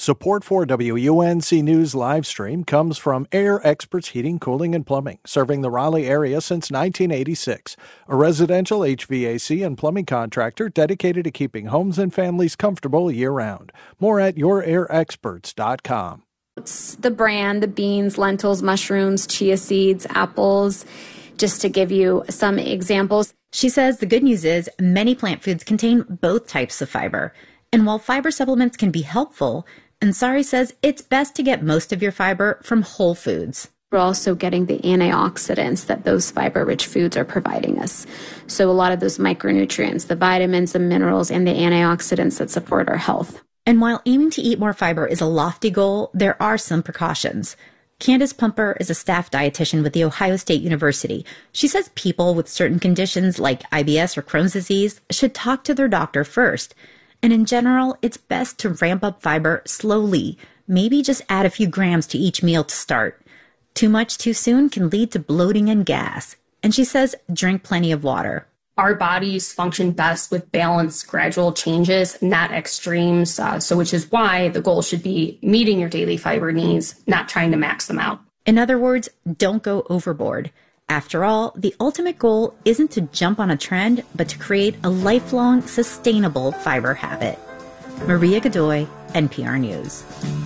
Support for WUNC News live stream comes from Air Experts Heating, Cooling, and Plumbing, serving the Raleigh area since 1986. A residential HVAC and plumbing contractor dedicated to keeping homes and families comfortable year-round. More at yourairexperts.com. The bran, the beans, lentils, mushrooms, chia seeds, apples, just to give you some examples. She says the good news is many plant foods contain both types of fiber. And while fiber supplements can be helpful, Ansari says it's best to get most of your fiber from whole foods. We're also getting the antioxidants that those fiber-rich foods are providing us. So a lot of those micronutrients, the vitamins, the minerals, and the antioxidants that support our health. And while aiming to eat more fiber is a lofty goal, there are some precautions. Candace Pumper is a staff dietitian with The Ohio State University. She says people with certain conditions like IBS or Crohn's disease should talk to their doctor first. And in general, it's best to ramp up fiber slowly. Maybe just add a few grams to each meal to start. Too much too soon can lead to bloating and gas. And she says drink plenty of water. Our bodies function best with balanced, gradual changes, not extremes. Which is why the goal should be meeting your daily fiber needs, not trying to max them out. In other words, don't go overboard. After all, the ultimate goal isn't to jump on a trend, but to create a lifelong, sustainable fiber habit. Maria Godoy, NPR News.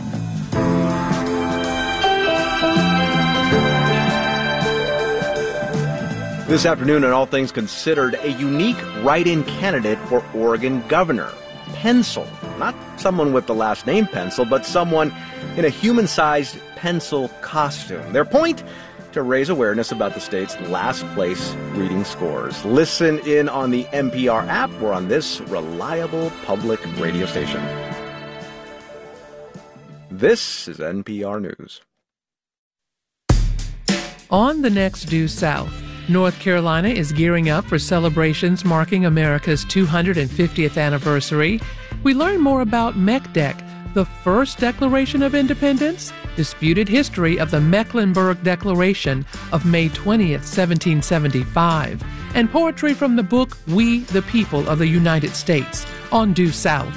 This afternoon on All Things Considered, a unique write-in candidate for Oregon governor. Pencil. Not someone with the last name Pencil, but someone in a human-sized pencil costume. Their point? To raise awareness about the state's last place reading scores. Listen in on the NPR app or on this reliable public radio station. This is NPR News. On the next Due South, North Carolina is gearing up for celebrations marking America's 250th anniversary. We learn more about MECDEC, the first Declaration of Independence, disputed history of the Mecklenburg Declaration of May 20th, 1775, and poetry from the book We the People of the United States on Due South.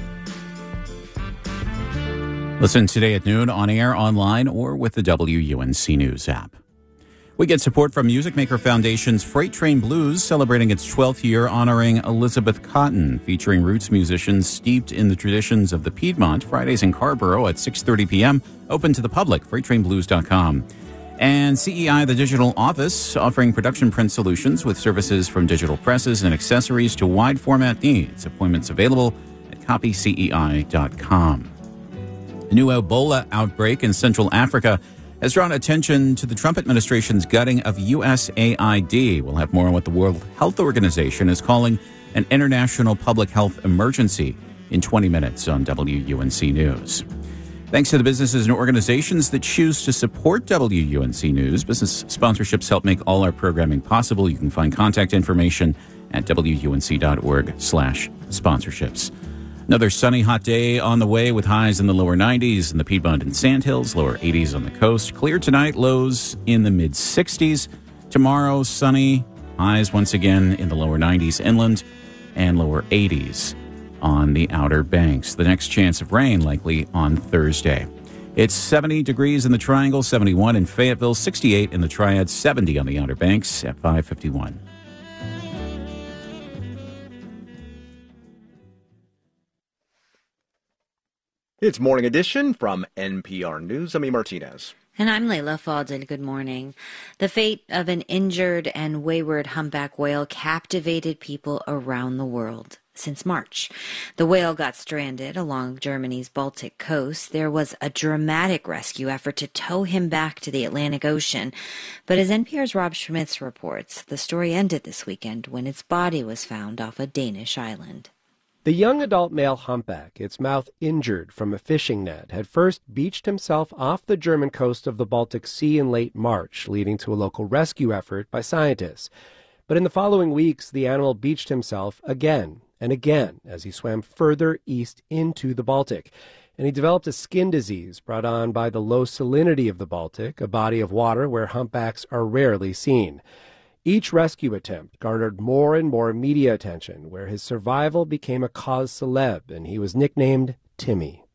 Listen today at noon on air, online, or with the WUNC News app. We get support from Music Maker Foundation's Freight Train Blues, celebrating its 12th year honoring Elizabeth Cotten, featuring roots musicians steeped in the traditions of the Piedmont, Fridays in Carrboro at 6:30 p.m., open to the public, freighttrainblues.com. And CEI, the digital office, offering production print solutions with services from digital presses and accessories to wide format needs. Appointments available at copycei.com. A new Ebola outbreak in Central Africa has drawn attention to the Trump administration's gutting of USAID. We'll have more on what the World Health Organization is calling an international public health emergency in 20 minutes on WUNC News. Thanks to the businesses and organizations that choose to support WUNC News. Business sponsorships help make all our programming possible. You can find contact information at WUNC.org/sponsorships. Another sunny, hot day on the way with highs in the lower 90s in the Piedmont and Sandhills, lower 80s on the coast. Clear tonight, lows in the mid-60s. Tomorrow, sunny, highs once again in the lower 90s inland and lower 80s on the Outer Banks. The next chance of rain likely on Thursday. It's 70 degrees in the Triangle, 71 in Fayetteville, 68 in the Triad, 70 on the Outer Banks at 5:51. It's Morning Edition from NPR News. I'm E. Martinez. And I'm Layla Fadel. Good morning. The fate of an injured and wayward humpback whale captivated people around the world since March. The whale got stranded along Germany's Baltic coast. There was a dramatic rescue effort to tow him back to the Atlantic Ocean. But as NPR's Rob Schmitz reports, the story ended this weekend when its body was found off a Danish island. The young adult male humpback, its mouth injured from a fishing net, had first beached himself off the German coast of the Baltic Sea in late March, leading to a local rescue effort by scientists. But in the following weeks, the animal beached himself again and again as he swam further east into the Baltic. And he developed a skin disease brought on by the low salinity of the Baltic, a body of water where humpbacks are rarely seen. Each rescue attempt garnered more and more media attention, where his survival became a cause célèbre, and he was nicknamed Timmy.